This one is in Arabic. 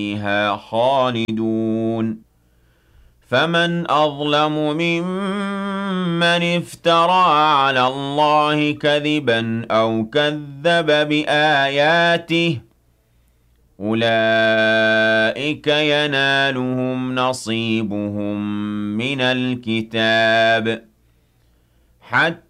فيها خالدون فمن أظلم ممن افترى على الله كذبا أو كذب بآياته أولئك ينالهم نصيبهم من الكتاب حتى